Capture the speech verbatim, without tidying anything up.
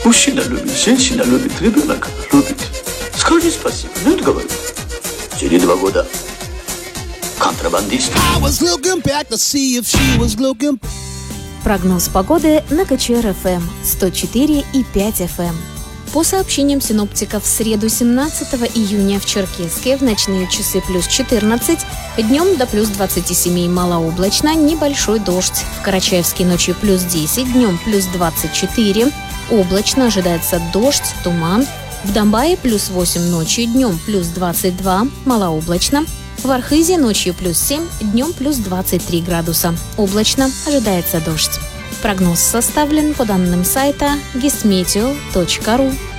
Мужчина любит, женщина любит, ребенок любит. Скажи спасибо. Ну, это говорю. Через два года контрабандист. Прогноз погоды на КЧР-ФМ сто четыре и пять эф эм. По сообщениям синоптиков, в среду семнадцатого июня в Черкесске в ночные часы плюс четырнадцать, днем до плюс двадцать семь малооблачно, небольшой дождь. В Карачаевске ночью плюс десять, днем плюс двадцать четыре, облачно, ожидается дождь, туман. В Домбае плюс восемь ночью, днем плюс двадцать два, малооблачно. В Архизе ночью плюс семь, днем плюс двадцать три градуса. Облачно, ожидается дождь. Прогноз составлен по данным сайта гисметео точка ру.